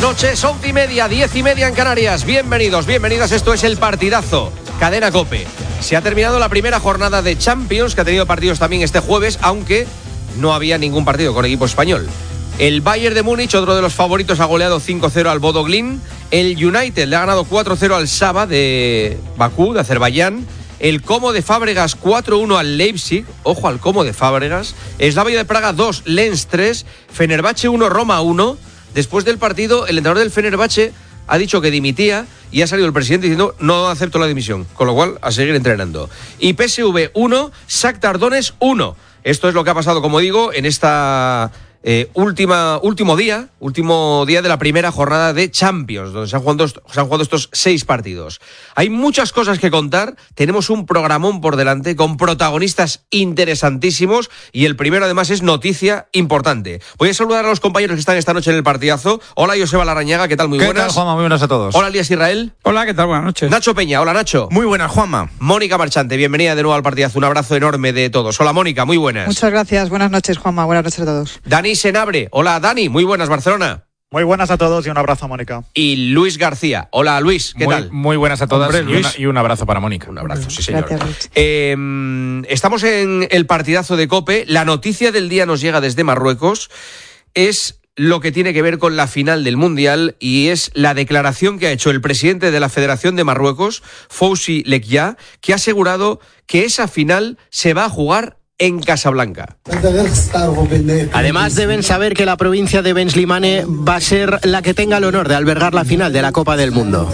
noches, 11:30, 10:30 en Canarias. Bienvenidos, bienvenidas, esto es El Partidazo, Cadena COPE. Se ha terminado la primera jornada de Champions, que ha tenido partidos también este jueves, aunque no había ningún partido con equipo español. El Bayern de Múnich, otro de los favoritos, ha goleado 5-0 al Bodo Glimt. El United le ha ganado 4-0 al Saba de Bakú, de Azerbaiyán. El Como de Fábregas 4-1 al Leipzig, ojo al Como de Fábregas. Slavia de Praga 2, Lens 3, Fenerbahce 1, Roma 1. Después del partido, el entrenador del Fenerbahce ha dicho que dimitía y ha salido el presidente diciendo no acepto la dimisión, con lo cual a seguir entrenando. Y PSV 1, Shakhtar Donetsk 1. Esto es lo que ha pasado, como digo, en esta último día de la primera jornada de Champions, donde se han jugado estos 6 partidos. Hay muchas cosas que contar, tenemos un programón por delante con protagonistas interesantísimos y el primero además es noticia importante. Voy a saludar a los compañeros que están esta noche en el partidazo. Hola, Joseba Larrañaga, ¿qué tal? Muy buenas. ¿Qué tal, Juanma? Muy buenas a todos. Hola, Elías Israel. Hola, ¿qué tal? Buenas noches. Nacho Peña, hola Nacho. Muy buenas, Juanma. Mónica Marchante, bienvenida de nuevo al partidazo, un abrazo enorme de todos. Hola Mónica, muy buenas. Muchas gracias, buenas noches Juanma, buenas noches a todos. Dani Senabre, hola Dani, muy buenas Barcelona. Muy buenas a todos y un abrazo a Mónica. Y Luis García, hola Luis, ¿qué tal? Muy buenas a todas. Hombre, y un abrazo para Mónica. Un abrazo, sí señor. Gracias, Estamos en el partidazo de COPE, la noticia del día nos llega desde Marruecos, es lo que tiene que ver con la final del Mundial y es la declaración que ha hecho el presidente de la Federación de Marruecos, Fouzi Lekya, que ha asegurado que esa final se va a jugar en Casablanca. Además, deben saber que la provincia de Ben Slimane va a ser la que tenga el honor de albergar la final de la Copa del Mundo.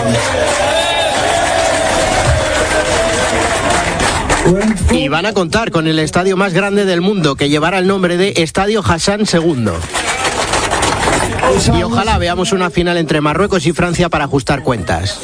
Y van a contar con el estadio más grande del mundo, que llevará el nombre de Estadio Hassan II. Y ojalá veamos una final entre Marruecos y Francia para ajustar cuentas.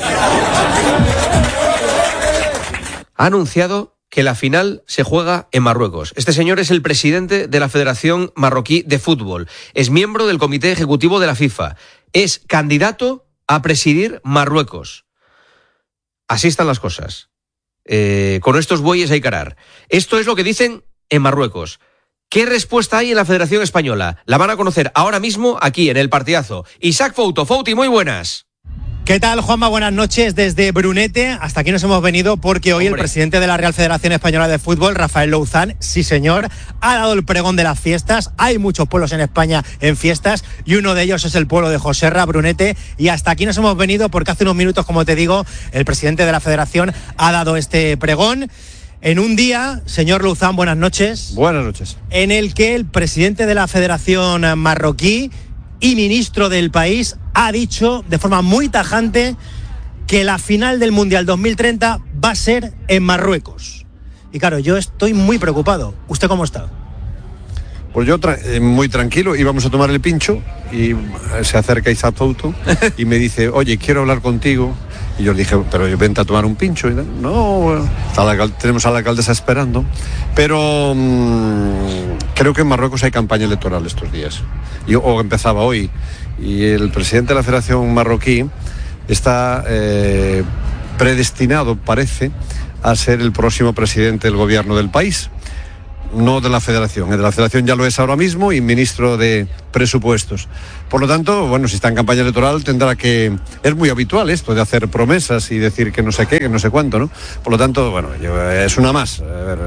Ha anunciado que la final se juega en Marruecos. Este señor es el presidente de la Federación Marroquí de Fútbol. Es miembro del Comité Ejecutivo de la FIFA. Es candidato a presidir Marruecos. Así están las cosas. Con estos bueyes hay que arar. Esto es lo que dicen en Marruecos. ¿Qué respuesta hay en la Federación Española? La van a conocer ahora mismo aquí en el partidazo. Isaac Fouto. Fouti, muy buenas. ¿Qué tal, Juanma? Buenas noches desde Brunete. Hasta aquí nos hemos venido porque hoy el presidente de la Real Federación Española de Fútbol, Rafael Louzán, sí señor, ha dado el pregón de las fiestas. Hay muchos pueblos en España en fiestas y uno de ellos es el pueblo de Joserra, Brunete. Y hasta aquí nos hemos venido porque hace unos minutos, como te digo, el presidente de la Federación ha dado este pregón. En un día, señor Louzán, buenas noches. Buenas noches. En el que el presidente de la Federación marroquí y ministro del país ha dicho de forma muy tajante que la final del Mundial 2030 va a ser en Marruecos. Y claro, yo estoy muy preocupado. ¿Usted cómo está? Pues yo muy tranquilo, íbamos a tomar el pincho y se acerca Isaac Fouto y me dice, oye, quiero hablar contigo. Y yo le dije, pero vente a tomar un pincho. Y no, tenemos a la alcaldesa esperando. Pero creo que en Marruecos hay campaña electoral estos días. O empezaba hoy. Y el presidente de la Federación Marroquí está predestinado, parece, a ser el próximo presidente del gobierno del país. No de la Federación. De la Federación ya lo es ahora mismo y ministro de Presupuestos. Por lo tanto, bueno, si está en campaña electoral tendrá que... Es muy habitual esto de hacer promesas y decir que no sé qué, que no sé cuánto, ¿no? Por lo tanto, bueno, es una más.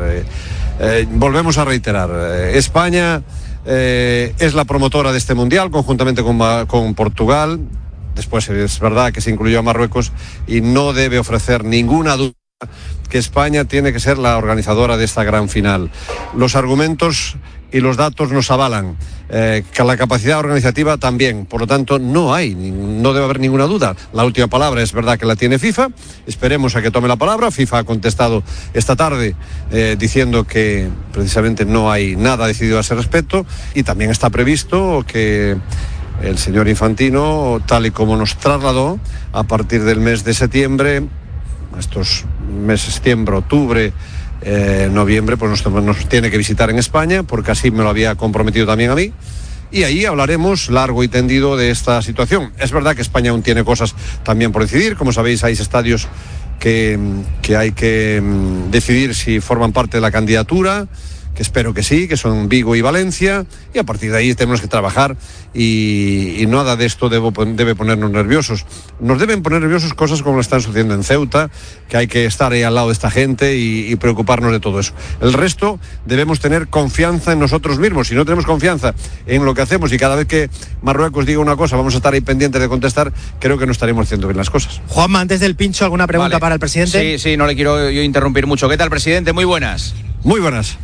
Volvemos a reiterar. España es la promotora de este Mundial, conjuntamente con Portugal. Después es verdad que se incluyó a Marruecos y no debe ofrecer ninguna duda que España tiene que ser la organizadora de esta gran final. Los argumentos y los datos nos avalan, que la capacidad organizativa también, por lo tanto no debe haber ninguna duda. La última palabra es verdad que la tiene FIFA, esperemos a que tome la palabra. FIFA ha contestado esta tarde diciendo que precisamente no hay nada decidido a ese respecto y también está previsto que el señor Infantino, tal y como nos trasladó, a partir del mes de septiembre, estos meses septiembre, octubre, noviembre, pues nos tiene que visitar en España, porque así me lo había comprometido también a mí, y ahí hablaremos largo y tendido de esta situación. Es verdad que España aún tiene cosas también por decidir, como sabéis hay estadios que hay que decidir si forman parte de la candidatura, que espero que sí, que son Vigo y Valencia, y a partir de ahí tenemos que trabajar y nada de esto debe ponernos nerviosos. Nos deben poner nerviosos cosas como lo están sucediendo en Ceuta, que hay que estar ahí al lado de esta gente y preocuparnos de todo eso. El resto debemos tener confianza en nosotros mismos. Si no tenemos confianza en lo que hacemos y cada vez que Marruecos diga una cosa vamos a estar ahí pendientes de contestar, creo que no estaremos haciendo bien las cosas. Juanma, antes del pincho, ¿alguna pregunta para el presidente? Sí, no le quiero yo interrumpir mucho. ¿Qué tal, presidente? Muy buenas. Muy buenas.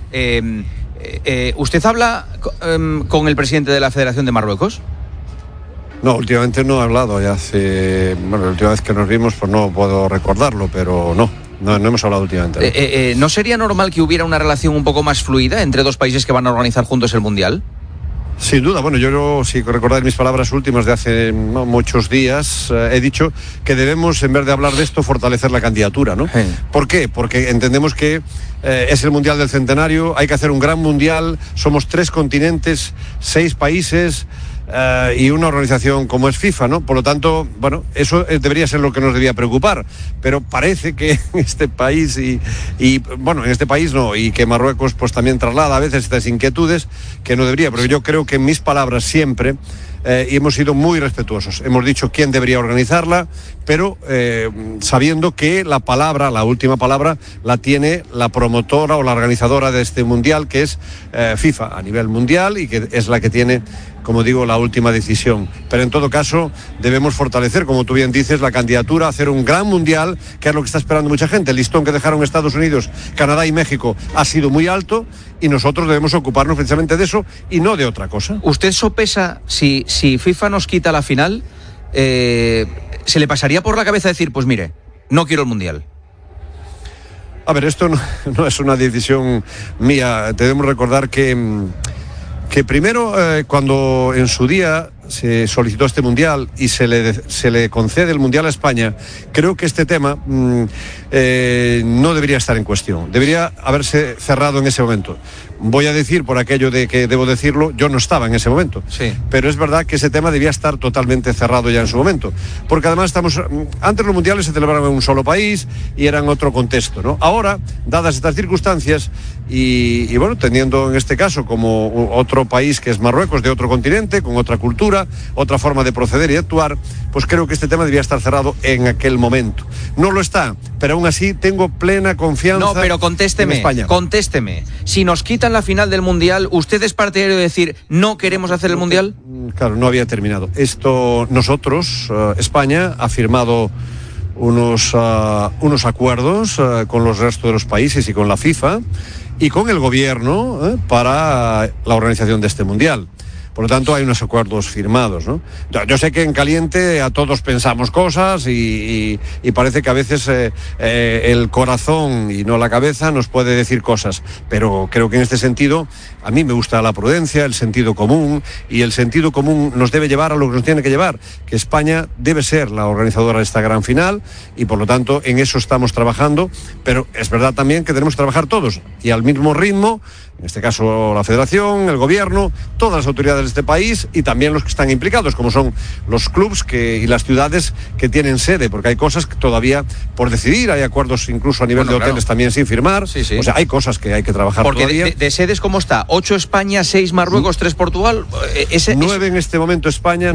¿Usted habla con el presidente de la Federación de Marruecos? No, últimamente no he hablado. La última vez que nos vimos pues no puedo recordarlo, pero no hemos hablado últimamente. ¿No sería normal que hubiera una relación un poco más fluida entre dos países que van a organizar juntos el Mundial? Sin duda, yo si recordáis mis palabras últimas de hace muchos días, he dicho que debemos, en vez de hablar de esto, fortalecer la candidatura, ¿no? Sí. ¿Por qué? Porque entendemos que es el Mundial del Centenario, hay que hacer un gran Mundial, somos 3 continentes, 6 países, y una organización como es FIFA, ¿no? Por lo tanto, eso debería ser lo que nos debía preocupar, pero parece que en este país en este país no, y que Marruecos pues también traslada a veces estas inquietudes que no debería, pero yo creo que en mis palabras siempre hemos sido muy respetuosos, hemos dicho quién debería organizarla, pero sabiendo que la última palabra la tiene la promotora o la organizadora de este mundial, que es FIFA a nivel mundial, y que es la que tiene, como digo, la última decisión. Pero en todo caso debemos fortalecer, como tú bien dices, la candidatura, hacer un gran mundial, que es lo que está esperando mucha gente. El listón que dejaron Estados Unidos, Canadá y México ha sido muy alto, y nosotros debemos ocuparnos precisamente de eso y no de otra cosa. ¿Usted sopesa si FIFA nos quita la final, se le pasaría por la cabeza decir, pues mire, no quiero el mundial? A ver, esto no es una decisión mía. Debemos recordar que primero, cuando en su día se solicitó este mundial y se le concede el mundial a España, creo que este tema no debería estar en cuestión, debería haberse cerrado en ese momento. Voy a decir, por aquello de que debo decirlo, yo no estaba en ese momento, sí, pero es verdad que ese tema debía estar totalmente cerrado ya en su momento, porque además antes los mundiales se celebraban en un solo país y eran otro contexto, ¿no? Ahora, dadas estas circunstancias y teniendo en este caso como otro país que es Marruecos, de otro continente, con otra cultura, otra forma de proceder y de actuar, pues creo que este tema debía estar cerrado en aquel momento. No lo está, pero aún así tengo plena confianza. No, pero contésteme, en España. Contésteme. Si nos quitan la final del Mundial, ¿usted es partidario de decir no queremos hacer el Mundial? Claro, no había terminado. Nosotros, España, ha firmado unos acuerdos con los restos de los países y con la FIFA y con el gobierno para la organización de este Mundial. Por lo tanto, hay unos acuerdos firmados, ¿no? Yo sé que en caliente a todos pensamos cosas y parece que a veces el corazón y no la cabeza nos puede decir cosas, pero creo que en este sentido a mí me gusta la prudencia, el sentido común, y el sentido común nos debe llevar a lo que nos tiene que llevar, que España debe ser la organizadora de esta gran final, y por lo tanto en eso estamos trabajando, pero es verdad también que tenemos que trabajar todos y al mismo ritmo. En este caso la Federación, el Gobierno, todas las autoridades de este país y también los que están implicados, como son los clubs y las ciudades que tienen sede, porque hay cosas que todavía por decidir, hay acuerdos incluso a nivel de hoteles también sin firmar, sí. O sea, hay cosas que hay que trabajar porque todavía. De sedes, ¿cómo está? 8 España, 6 Marruecos, 3 Portugal. 9 en este momento España,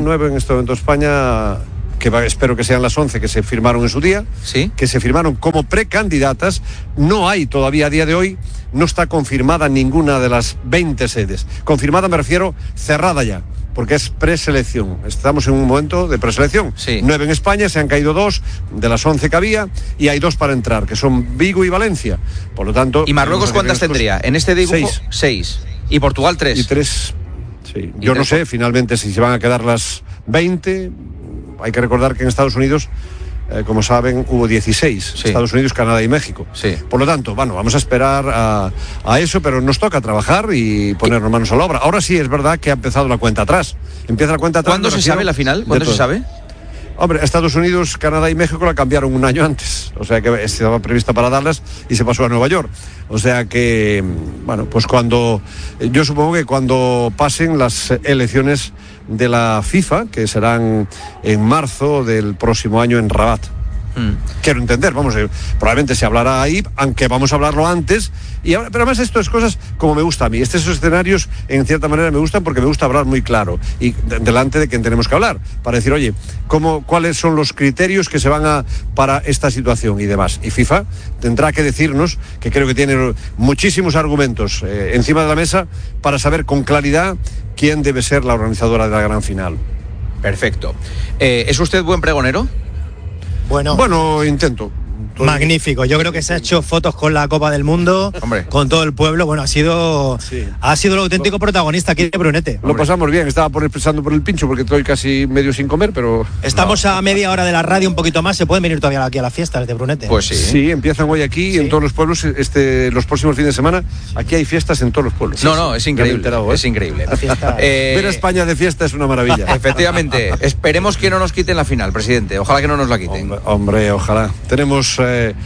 que espero que sean las 11 que se firmaron en su día, ¿sí?, que se firmaron como precandidatas. No hay todavía a día de hoy, no está confirmada ninguna de las 20 sedes. Confirmada me refiero cerrada ya, porque es preselección. Estamos en un momento de preselección. Sí. 9 en España, se han caído 2 de las 11 que había y hay 2 para entrar, que son Vigo y Valencia. Por lo tanto... ¿Y Marruecos cuántas tendría? En este dibujo, 6. ¿Y Portugal 3? Y 3, sí. Yo no sé finalmente si se van a quedar las 20... Hay que recordar que en Estados Unidos, como saben, hubo 16. Sí. Estados Unidos, Canadá y México. Sí. Por lo tanto, vamos a esperar a eso, pero nos toca trabajar y ponernos manos a la obra. Ahora sí, es verdad que ha empezado la cuenta atrás. Empieza la cuenta atrás. ¿Cuándo se sabe la final? ¿Cuándo se sabe? Hombre, Estados Unidos, Canadá y México la cambiaron un año antes. O sea que estaba prevista para Dallas y se pasó a Nueva York. O sea que, pues yo supongo que cuando pasen las elecciones de la FIFA, que serán en marzo del próximo año en Rabat. Quiero entender, probablemente se hablará ahí, aunque vamos a hablarlo antes. Pero además esto es cosas como me gusta a mí. Esos escenarios, en cierta manera, me gustan porque me gusta hablar muy claro y delante de quien tenemos que hablar, para decir, oye, ¿cuáles son los criterios que se van para esta situación y demás? Y FIFA tendrá que decirnos, que creo que tiene muchísimos argumentos encima de la mesa, para saber con claridad quién debe ser la organizadora de la gran final. Perfecto. ¿Es usted buen pregonero? Bueno, intento. Magnífico, yo creo que se ha hecho fotos con la Copa del Mundo, con todo el pueblo. Bueno, ha sido el auténtico protagonista aquí de Brunete. Lo pasamos bien, estaba expresando por el pincho porque estoy casi medio sin comer, pero... Estamos a media hora de la radio, un poquito más, se pueden venir todavía aquí a las fiestas de Brunete. Pues sí. Sí, empiezan hoy aquí en todos los pueblos, los próximos fines de semana, aquí hay fiestas en todos los pueblos. Es increíble, es increíble. Ver a España de fiesta es una maravilla. Efectivamente, esperemos que no nos quiten la final, presidente, ojalá que no nos la quiten. Hombre, ojalá. Tenemos...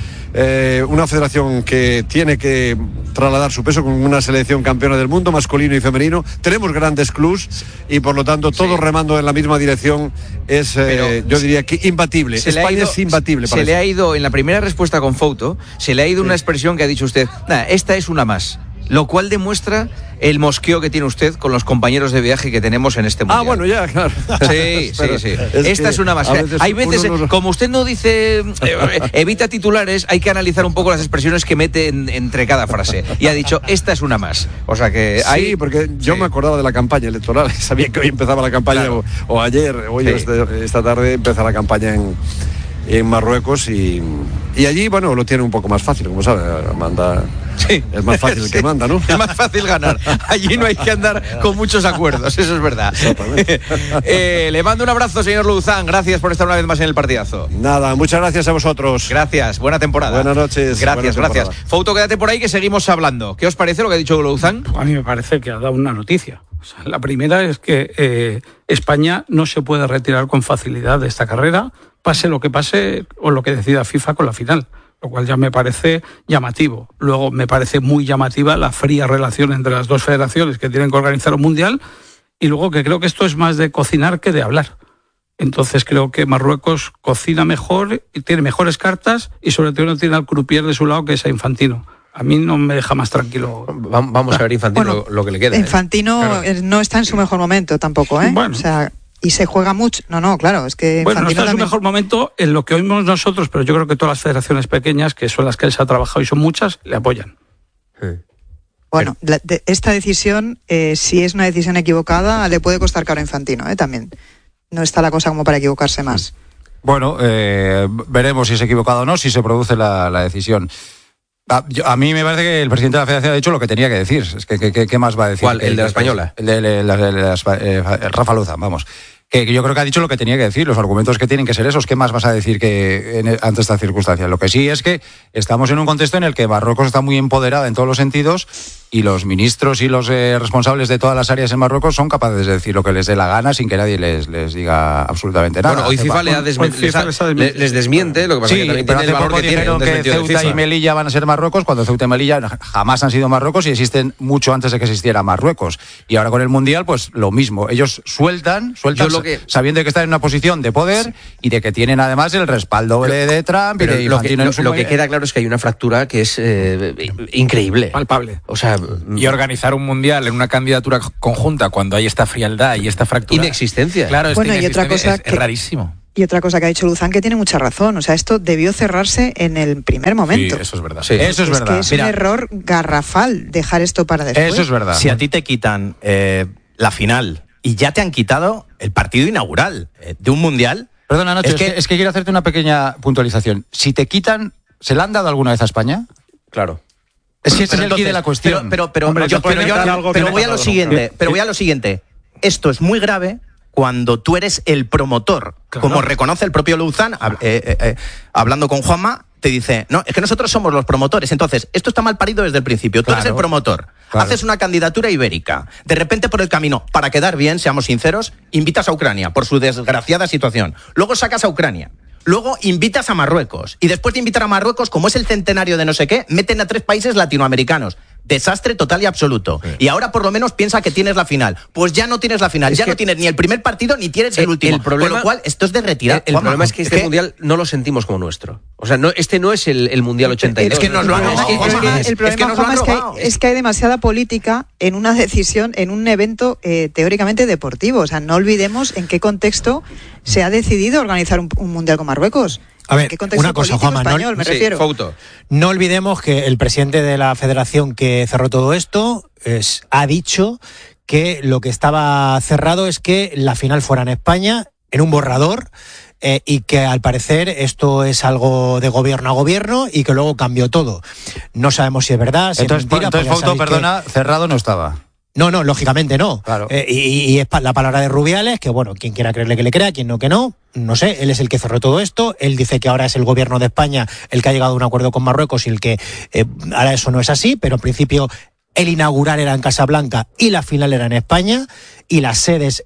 una federación que tiene que trasladar su peso con una selección campeona del mundo, masculino y femenino. Tenemos grandes clubs y por lo tanto todos remando en la misma dirección. Yo diría que imbatible. España es imbatible. Se le ha ido, en la primera respuesta con Fouto, se le ha ido una expresión que ha dicho usted, esta es una más. Lo cual demuestra el mosqueo que tiene usted con los compañeros de viaje que tenemos en este mundial. Bueno, ya, claro. Sí. Esta es una más. Hay veces, como usted no dice, evita titulares, hay que analizar un poco las expresiones que mete entre cada frase. Y ha dicho, esta es una más. O sea que Sí, porque yo me acordaba de la campaña electoral. Sabía que hoy empezaba la campaña, o ayer, esta tarde empieza la campaña en Marruecos y allí, lo tiene un poco más fácil, como sabe, manda... Sí. Es más fácil el que manda, ¿no? Es más fácil ganar. Allí no hay que andar con muchos acuerdos, eso es verdad. Le mando un abrazo, señor Louzán. Gracias por estar una vez más en el partidazo. Nada, muchas gracias a vosotros. Gracias, buena temporada. Buenas noches. Gracias. Fouto, quédate por ahí que seguimos hablando. ¿Qué os parece lo que ha dicho Louzán? A mí me parece que ha dado una noticia. La primera es que España no se puede retirar con facilidad de esta carrera, pase lo que pase o lo que decida FIFA con la final. Lo cual ya me parece llamativo. Luego me parece muy llamativa la fría relación entre las dos federaciones que tienen que organizar un mundial, y luego que creo que esto es más de cocinar que de hablar. Entonces creo que Marruecos cocina mejor y tiene mejores cartas, y sobre todo no tiene al croupier de su lado, que es a Infantino. A mí no me deja más tranquilo. Vamos a ver Infantino lo que le queda. Infantino no está en su mejor momento tampoco, ¿eh? Bueno. O sea, y se juega mucho. Claro, es que Infantino no está en su también... mejor momento en lo que oímos nosotros, pero yo creo que todas las federaciones pequeñas, que son las que él se ha trabajado y son muchas, le apoyan. Bueno, esta decisión, si es una decisión equivocada, le puede costar caro a Infantino, también. No está la cosa como para equivocarse más. Bueno, veremos si es equivocado o no, si se produce la decisión. A mí me parece que el presidente de la Federación ha dicho lo que tenía que decir. Es que ¿qué más va a decir? ¿Cuál? ¿El de la Española? Rafa Louzán, vamos. Que yo creo que ha dicho lo que tenía que decir, los argumentos que tienen que ser esos. ¿Qué más vas a decir ante esta circunstancia? Lo que sí es que estamos en un contexto en el que Marruecos está muy empoderada en todos los sentidos, y los ministros y los responsables de todas las áreas en Marruecos son capaces de decir lo que les dé la gana sin que nadie les diga absolutamente nada. Bueno, hoy FIFA les desmiente, lo que pasa es que también tiene el valor que tiene. Que Ceuta y Melilla van a ser Marruecos, cuando Ceuta y Melilla jamás han sido Marruecos y existen mucho antes de que existiera Marruecos. Y ahora con el Mundial, pues lo mismo. Ellos sueltan sabiendo que están en una posición de poder y de que tienen además el respaldo de Trump y de Infantino. Lo que queda claro es que hay una fractura que es increíble. Palpable. O sea, y organizar un mundial en una candidatura conjunta cuando hay esta frialdad y esta fractura. Inexistencia. Claro, y otra cosa es rarísimo. Y otra cosa que ha dicho Louzán, que tiene mucha razón. O sea, esto debió cerrarse en el primer momento. Sí, eso es verdad. Sí, eso es verdad. Que es un error garrafal dejar esto para después. Eso es verdad. Si a ti te quitan la final y ya te han quitado el partido inaugural de un mundial... Perdona, Nacho, es que quiero hacerte una pequeña puntualización. Si te quitan, ¿se la han dado alguna vez a España? Claro. Es que este es el quid de la cuestión. Pero voy a lo siguiente. Esto es muy grave cuando tú eres el promotor. Claro. Como reconoce el propio Louzán, hablando con Juanma, te dice, no, es que nosotros somos los promotores. Entonces, esto está mal parido desde el principio. Tú eres el promotor. Claro. Haces una candidatura ibérica. De repente, por el camino, para quedar bien, seamos sinceros, invitas a Ucrania por su desgraciada situación. Luego sacas a Ucrania. Luego invitas a Marruecos. Y después de invitar a Marruecos, como es el centenario de no sé qué, meten a 3 países latinoamericanos. desastre total y absoluto. Sí. Y ahora por lo menos piensa que tienes la final. Pues ya no tienes la final, ya no tienes ni el primer partido ni tienes el último. Con lo cual, esto es de retirar. El problema es que este mundial no lo sentimos como nuestro. O sea, este no es el mundial 82. Es que nos lo han robado. El problema es que hay demasiada política en una decisión, en un evento teóricamente deportivo. O sea, no olvidemos en qué contexto se ha decidido organizar un mundial con Marruecos. A ver, una cosa, Juanma, español, me refiero. No olvidemos que el presidente de la federación que cerró todo esto ha dicho que lo que estaba cerrado es que la final fuera en España, en un borrador, y que al parecer esto es algo de gobierno a gobierno y que luego cambió todo. No sabemos si es verdad, si entonces, es mentira. Entonces, Fouto, perdona, cerrado no estaba. No, lógicamente no. Claro. Y es la palabra de Rubiales, que bueno, quien quiera creerle que le crea, quien no que no. No sé, él es el que cerró todo esto. Él dice que ahora es el gobierno de España el que ha llegado a un acuerdo con Marruecos y el que ahora eso no es así, pero en principio el inaugural era en Casablanca y la final era en España y las sedes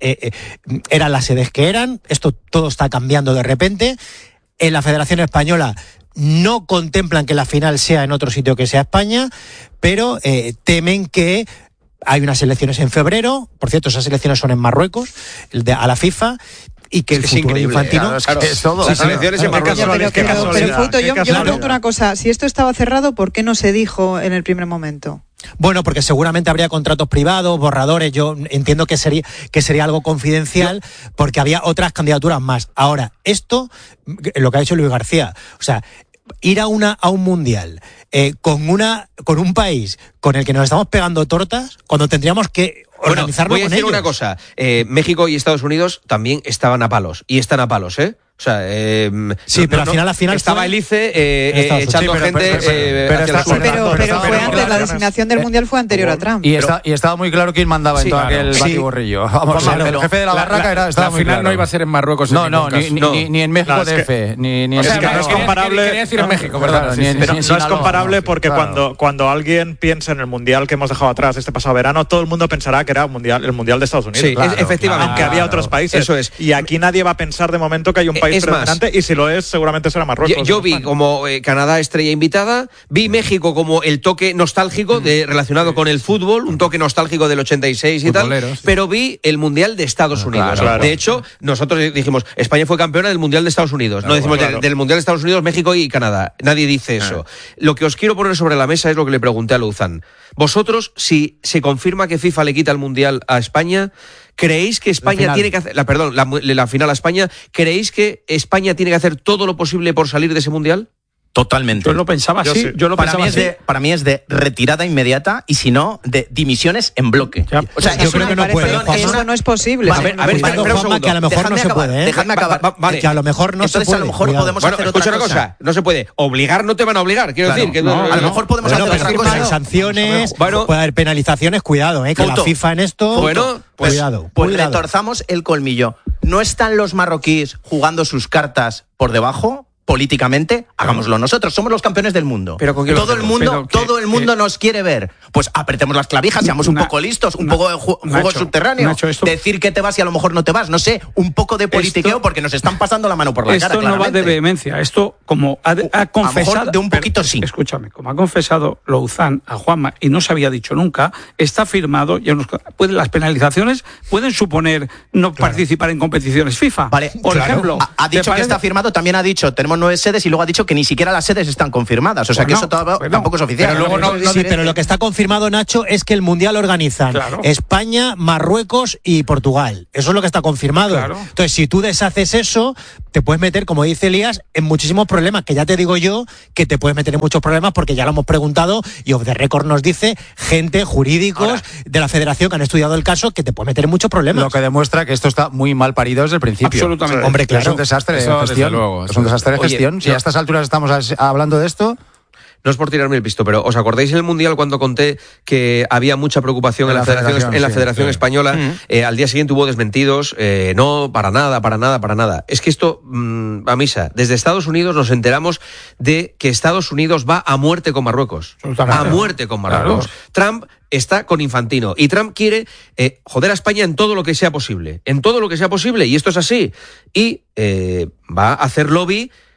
eran las sedes que eran. Esto todo está cambiando de repente. En la Federación Española no contemplan que la final sea en otro sitio que sea España, pero temen que hay unas elecciones en febrero, por cierto, esas elecciones son en Marruecos, a la FIFA, y que el futuro de Infantino... Es todo. Las elecciones en Marruecos. Pero Fouto, yo me pregunto una cosa, si esto estaba cerrado, ¿por qué no se dijo en el primer momento? Bueno, porque seguramente habría contratos privados, borradores, yo entiendo que sería algo confidencial, porque había otras candidaturas más. Ahora, esto, lo que ha hecho Luis García, o sea, ir a un mundial con un país con el que nos estamos pegando tortas, cuando tendríamos que organizarlo con ellos. Voy a decir una cosa, México y Estados Unidos también estaban a palos, y están a palos, O sea, sí, pero al final estaba el ICE echando gente pero fue antes, la designación del mundial fue anterior a Trump. Y estaba muy claro quién mandaba en todo aquel batiborrillo. Vamos, el jefe de la barraca estaba muy claro. La final no iba a ser en Marruecos. No, ni en México DF, ni en España. No es comparable. Quería decir en México, ¿verdad? No es comparable porque cuando alguien piensa en el mundial que hemos dejado atrás este pasado verano, todo el mundo pensará que era el mundial de Estados Unidos. Sí, efectivamente. Aunque había otros países. Eso es. Y aquí nadie va a pensar de momento que hay un país predominante, y si lo es, seguramente será Marruecos. Yo vi como Canadá estrella invitada, vi México como el toque nostálgico relacionado con el fútbol, un toque nostálgico del 86 y tal, pero vi el Mundial de Estados Unidos. Claro. De hecho, nosotros dijimos, España fue campeona del Mundial de Estados Unidos. No decimos del Mundial de Estados Unidos, México y Canadá. Nadie dice eso. Lo que os quiero poner sobre la mesa es lo que le pregunté a Louzán. Vosotros, si se confirma que FIFA le quita el Mundial a España, ¿creéis que España tiene que hacer la final a España? ¿Creéis que España tiene que hacer todo lo posible por salir de ese mundial? Totalmente. Yo lo pensaba así. Para mí es de retirada inmediata y si no, de dimisiones en bloque. Ya, o sea, yo creo que no puede. Eso no es posible. A ver, Juanma, que a lo mejor no se puede. Dejadme acabar. Vale. Que a lo mejor no se puede. Entonces a lo mejor podemos hacer otra cosa. No se puede. Obligar no te van a obligar. Quiero decir que a lo mejor podemos hacer otra cosa. Hay sanciones, puede haber penalizaciones. Cuidado, que la FIFA en esto. Cuidado. Pues retorzamos el colmillo. ¿No están los marroquíes jugando sus cartas por debajo? Políticamente, hagámoslo nosotros, somos los campeones del mundo. Todo el mundo nos quiere ver. Pues apretemos las clavijas, seamos un poco listos, un poco de juego subterráneo. Decir que te vas y a lo mejor no te vas, no sé, un poco de politiqueo porque nos están pasando la mano por la cara. Esto no va de vehemencia, esto como ha confesado... A lo mejor de un poquito sí. Escúchame, como ha confesado Louzán a Juanma y no se había dicho nunca, está firmado, las penalizaciones pueden suponer no participar en competiciones FIFA. Vale, por ejemplo... Ha dicho que está firmado, también ha dicho, tenemos 9 sedes y luego ha dicho que ni siquiera las sedes están confirmadas. O sea que eso tampoco es oficial. Pero lo que está confirmado, Nacho, es que el Mundial lo organizan España, Marruecos y Portugal. Eso es lo que está confirmado. Entonces, si tú deshaces eso, te puedes meter, como dice Elías, en muchísimos problemas, que ya te digo yo que te puedes meter en muchos problemas porque ya lo hemos preguntado y Off the Record nos dice gente, jurídicos de la federación que han estudiado el caso, que te puede meter en muchos problemas. Lo que demuestra que esto está muy mal parido desde el principio. Absolutamente. Hombre, claro. Es un desastre de gestión. Es un desastre de gestión. Si a estas alturas estamos hablando de esto... No es por tirarme el pisto, pero ¿os acordáis en el Mundial cuando conté que había mucha preocupación en la Federación Española? Al día siguiente hubo desmentidos, no, para nada. Es que esto, a misa, desde Estados Unidos nos enteramos de que Estados Unidos va a muerte con Marruecos. A muerte con Marruecos. Claro. Trump está con Infantino y Trump quiere joder a España en todo lo que sea posible. Y esto es así. Y va a hacer lobby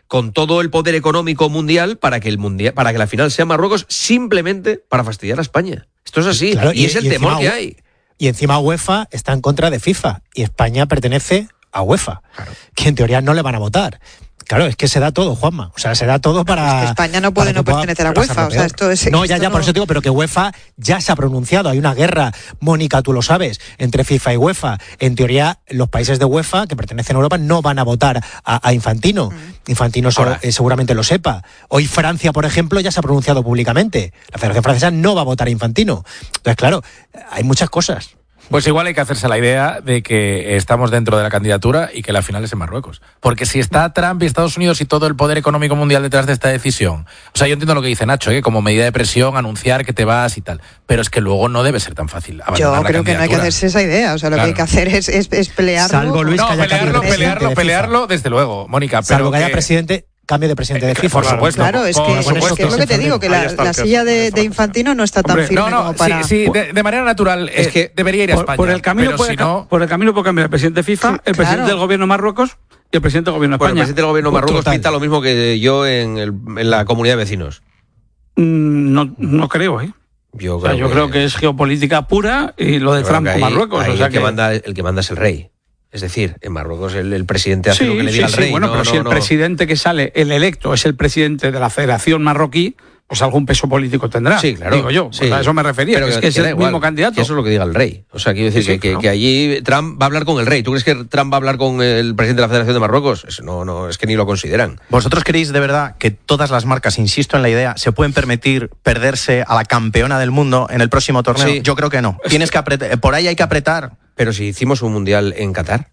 con todo el poder económico mundial para que la final sea Marruecos, simplemente para fastidiar a España. Esto es así, claro, y es el temor que hay. Y encima UEFA está en contra de FIFA y España pertenece a UEFA, claro, que en teoría no le van a votar. Claro, es que se da todo, Juanma. O sea, se da todo para... Es que España no puede no pertenecer a UEFA. O sea, esto es... No, ya, por eso digo, pero que UEFA ya se ha pronunciado. Hay una guerra, Mónica, tú lo sabes, entre FIFA y UEFA. En teoría, los países de UEFA que pertenecen a Europa no van a votar a Infantino. Infantino seguramente lo sepa. Hoy Francia, por ejemplo, ya se ha pronunciado públicamente. La Federación Francesa no va a votar a Infantino. Entonces, claro, hay muchas cosas. Pues igual hay que hacerse la idea de que estamos dentro de la candidatura y que la final es en Marruecos. Porque si está Trump y Estados Unidos y todo el poder económico mundial detrás de esta decisión, o sea, yo entiendo lo que dice Nacho, como medida de presión, anunciar que te vas y tal, pero es que luego no debe ser tan fácil abandonar Yo creo que no hay que hacerse esa idea, o sea, lo que hay que hacer es pelearlo. Salvo Luis, no, pelearlo, desde luego, Mónica. Salvo que haya cambio de presidente de FIFA. Por supuesto. Claro, es que es lo que te digo, que la silla de Infantino no está tan firme como para... Sí, de manera natural, es que debería ir a España. Por el camino puede cambiar el presidente de FIFA, el presidente del gobierno de Marruecos y el presidente del gobierno de España. El presidente del gobierno de Marruecos pinta lo mismo que yo en la comunidad de vecinos. No creo, Yo creo que es geopolítica pura y lo de Trump con Marruecos. El que manda es el rey. Es decir, en Marruecos el presidente hace lo que le diga al rey. Bueno, pero si el presidente que sale, el electo, es el presidente de la Federación Marroquí, pues algún peso político tendrá. Sí, claro. Digo yo, sí. a eso me refería, pero es que es el mismo candidato. Eso es lo que diga el rey. O sea, quiero decir que allí Trump va a hablar con el rey. ¿Tú crees que Trump va a hablar con el presidente de la Federación de Marruecos? Eso no, es que ni lo consideran. ¿Vosotros creéis de verdad que todas las marcas, insisto en la idea, se pueden permitir perderse a la campeona del mundo en el próximo torneo? Sí. Yo creo que no. Tienes que apretar, por ahí hay que apretar. Pero si hicimos un mundial en Qatar.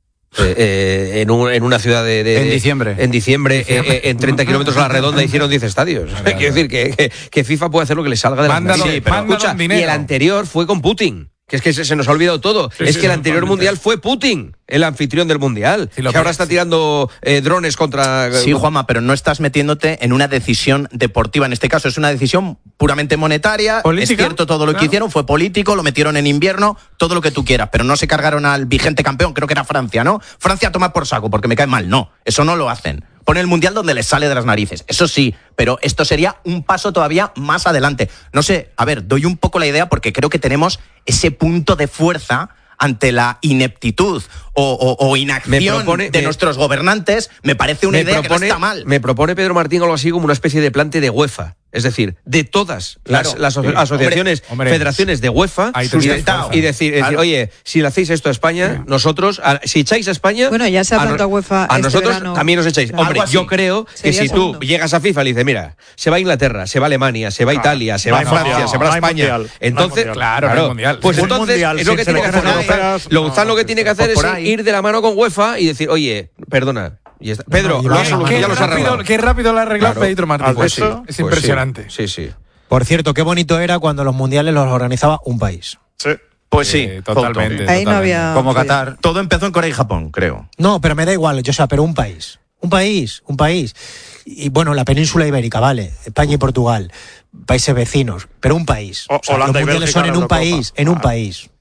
En una ciudad en diciembre, en 30 kilómetros a la redonda hicieron 10 estadios. Quiero decir que FIFA puede hacer lo que le salga de la mano. Sí, pero escucha, y el anterior fue con Putin. Que es que se nos ha olvidado todo. Es que el anterior mundial fue Putin, el anfitrión del mundial. Que ahora está tirando drones contra... Sí, Juanma, pero no estás metiéndote en una decisión deportiva. En este caso es una decisión puramente monetaria. ¿Política? Es cierto, todo lo que hicieron fue político, lo metieron en invierno, todo lo que tú quieras, pero no se cargaron al vigente campeón, creo que era Francia, ¿no? Francia toma por saco porque me cae mal. No, eso no lo hacen. Pone el mundial donde les sale de las narices. Eso sí, pero esto sería un paso todavía más adelante. No sé, a ver, doy un poco la idea porque creo que tenemos ese punto de fuerza ante la ineptitud o inacción de nuestros gobernantes. Me parece una idea que no está mal. Me propone Pedro Martín algo así como una especie de plante de UEFA. Es decir, de todas las asociaciones, federaciones de UEFA, y decir, oye, si le hacéis esto a España, nosotros, si echáis a España... Bueno, ya se ha hablado a UEFA a nosotros también nos echáis. Hombre, yo creo que si tú llegas a FIFA y le dices, mira, se va a Inglaterra, se va a Alemania, se va a Italia, se va a Francia, se va a España, entonces, claro, pues entonces es lo que tiene que hacer Louzán. Lo que tiene que hacer es ir de la mano con UEFA y decir, oye, perdona, Pedro, qué rápido lo ha arreglado Pedro Martín. Es impresionante. Sí. Por cierto, qué bonito era cuando los mundiales los organizaba un país. Sí. Pues sí, totalmente. Ahí no había... Como Qatar. Todo empezó en Corea y Japón, creo. No, pero me da igual, pero un país. Un país. Y bueno, la península ibérica, vale. España y Portugal. Países vecinos. Pero un país. Los mundiales son en un país. En un país.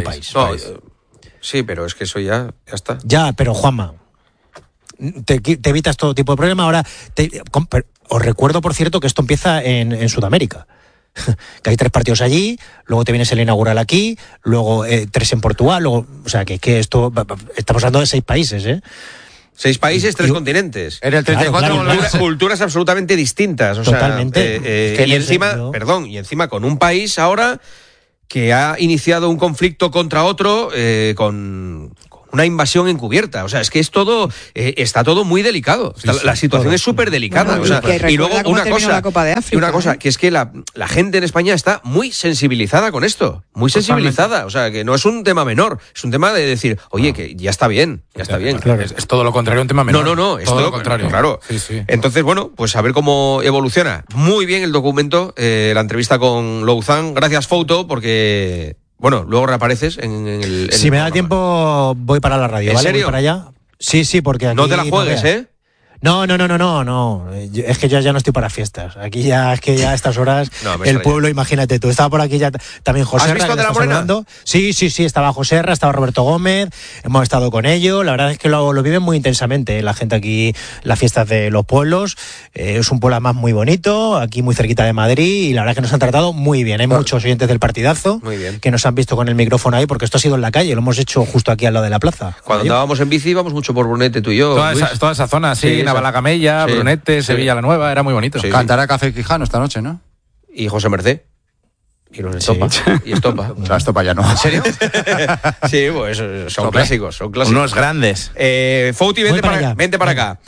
Sí, pero es que eso ya está. Ya, pero Juanma, te evitas todo tipo de problema. Ahora, os recuerdo, por cierto, que esto empieza en Sudamérica. Que hay 3 partidos allí, luego te vienes el inaugural aquí, luego 3 en Portugal, luego, o sea, que esto, estamos hablando de 6 países, 6 países, 3 continentes. En el 34 culturas absolutamente distintas. Totalmente. Y encima con un país ahora que ha iniciado un conflicto contra otro con una invasión encubierta. O sea, es que es todo, está todo muy delicado. La situación es súper delicada. Y luego una cosa, que es que la gente en España está muy sensibilizada con esto. Muy sensibilizada. O sea, que no es un tema menor. Es un tema de decir, oye, que ya está bien. Claro. Es todo lo contrario, un tema menor. No, es todo lo contrario. Claro. Sí. Entonces, bueno, pues a ver cómo evoluciona. Muy bien el documento, la entrevista con Louzán. Gracias, Fouto, porque... Bueno, luego reapareces en el... Si me da tiempo, voy para la radio, ¿vale? ¿En serio? Voy para allá. Sí, porque aquí... No te la juegues, No. Es que yo ya no estoy para fiestas. Aquí ya es que ya a estas horas el pueblo, imagínate tú. Estaba por aquí ya también José. ¿Has visto de la Morena? Sí. Estaba José, estaba Roberto Gómez. Hemos estado con ellos. La verdad es que lo viven muy intensamente. La gente aquí, las fiestas de los pueblos. Es un pueblo además muy bonito, aquí muy cerquita de Madrid. Y la verdad es que nos han tratado muy bien. Hay muchos oyentes del partidazo que nos han visto con el micrófono ahí, porque esto ha sido en la calle. Lo hemos hecho justo aquí al lado de la plaza. Cuando andábamos en bici íbamos mucho por Brunete, tú y yo. Toda esa zona, sí, Navalagamella, Brunete, Sevilla la Nueva, era muy bonito. Sí. Cantará Café Quijano esta noche, ¿no? Y José Merced. Y los Estopa. Y Estopa. La Estopa ya no. ¿En serio? Sí, pues son clásicos. Unos grandes. Fouti, vente para acá.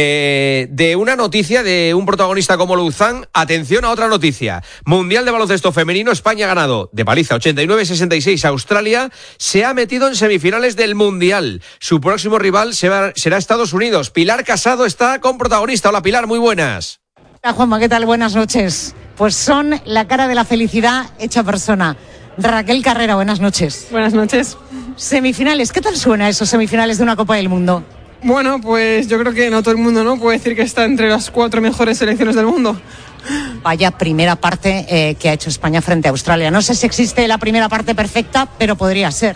De una noticia de un protagonista como Louzán, atención a otra noticia. Mundial de baloncesto femenino, España ha ganado de paliza 89-66 a Australia, se ha metido en semifinales del Mundial. Su próximo rival será Estados Unidos. Pilar Casado está con protagonista. Hola Pilar, muy buenas. Hola Juanma, ¿qué tal? Buenas noches. Pues son la cara de la felicidad hecha persona. Raquel Carrera, buenas noches. Buenas noches. Semifinales, ¿qué tal suena esos semifinales de una Copa del Mundo? Bueno, pues yo creo que no todo el mundo no puede decir que está entre las 4 mejores selecciones del mundo. Vaya primera parte que ha hecho España frente a Australia. No sé si existe la primera parte perfecta, pero podría ser.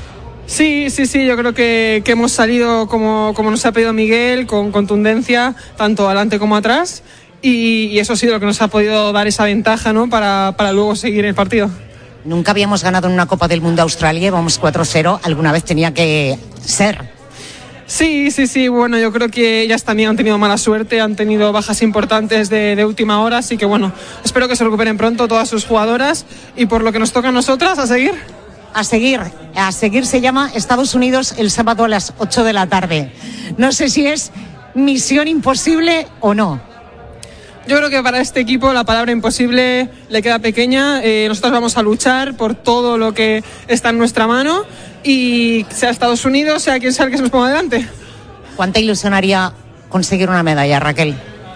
Sí, yo creo que hemos salido como nos ha pedido Miguel, con contundencia, tanto adelante como atrás. Y eso ha sido lo que nos ha podido dar esa ventaja, ¿no? Para luego seguir el partido. Nunca habíamos ganado en una Copa del Mundo a Australia, vamos 4-0, alguna vez tenía que ser. Sí, bueno, yo creo que ellas también han tenido mala suerte, han tenido bajas importantes de última hora, así que bueno, espero que se recuperen pronto todas sus jugadoras y por lo que nos toca a nosotras, a seguir. A seguir se llama Estados Unidos el sábado a las 8 de la tarde. No sé si es misión imposible o no. Yo creo que para este equipo la palabra imposible le queda pequeña. Nosotros vamos a luchar por todo lo que está en nuestra mano y sea Estados Unidos, sea quien sea el que se nos ponga delante. ¿Cuánta ilusión haría conseguir una medalla, Raquel?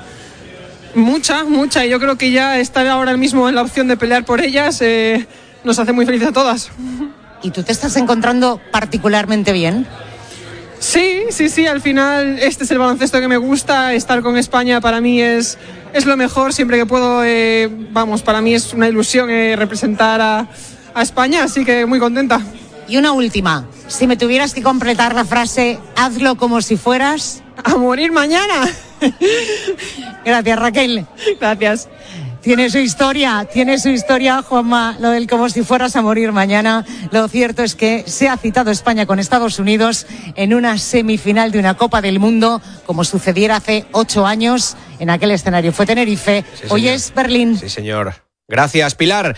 Mucha, y yo creo que ya estar ahora mismo en la opción de pelear por ellas nos hace muy felices a todas. ¿Y tú te estás encontrando particularmente bien? Sí, al final este es el baloncesto que me gusta, estar con España para mí es lo mejor, siempre que puedo, para mí es una ilusión representar a España, así que muy contenta. Y una última, si me tuvieras que completar la frase, hazlo como si fueras... ¡A morir mañana! Gracias, Raquel. Gracias. Tiene su historia, Juanma, lo del como si fueras a morir mañana. Lo cierto es que se ha citado España con Estados Unidos en una semifinal de una Copa del Mundo, como sucediera hace 8 años. En aquel escenario fue Tenerife, sí, hoy es Berlín. Sí, señor. Gracias, Pilar.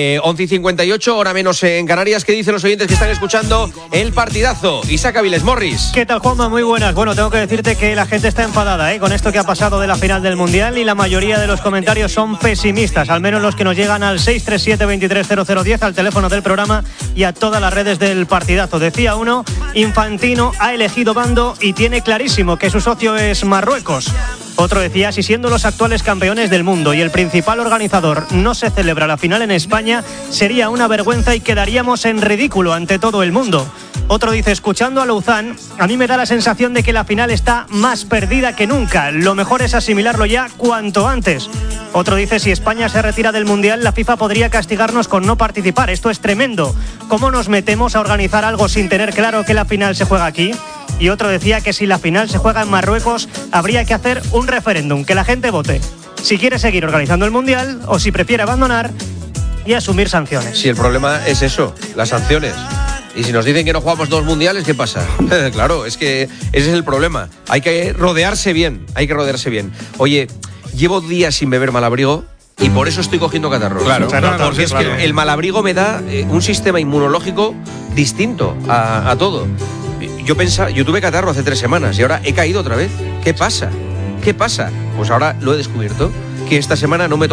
11:58, hora menos en Canarias. ¿Qué dicen los oyentes que están escuchando el partidazo? Isaac Aviles, Morris. ¿Qué tal, Juanma? Muy buenas. Bueno, tengo que decirte que la gente está enfadada con esto que ha pasado de la final del Mundial y la mayoría de los comentarios son pesimistas, al menos los que nos llegan al 637-230010, al teléfono del programa y a todas las redes del partidazo. Decía uno, Infantino ha elegido bando y tiene clarísimo que su socio es Marruecos. Otro decía, si siendo los actuales campeones del mundo y el principal organizador no se celebra la final en España, sería una vergüenza y quedaríamos en ridículo ante todo el mundo. Otro dice, escuchando a Louzán, a mí me da la sensación de que la final está más perdida que nunca. Lo mejor es asimilarlo ya cuanto antes. Otro dice, si España se retira del Mundial, la FIFA podría castigarnos con no participar. Esto es tremendo. ¿Cómo nos metemos a organizar algo sin tener claro que la final se juega aquí? Y otro decía que si la final se juega en Marruecos, habría que hacer un referéndum, que la gente vote si quiere seguir organizando el Mundial o si prefiere abandonar y asumir sanciones. Si el problema es eso, las sanciones. Y si nos dicen que no jugamos 2 mundiales, ¿qué pasa? Claro, es que ese es el problema. Hay que rodearse bien, Oye, llevo días sin beber Malabrigo y por eso estoy cogiendo catarro. Claro, porque es que el Malabrigo me da un sistema inmunológico distinto a todo. Yo tuve catarro hace 3 semanas y ahora he caído otra vez. ¿Qué pasa? Pues ahora lo he descubierto, que esta semana no me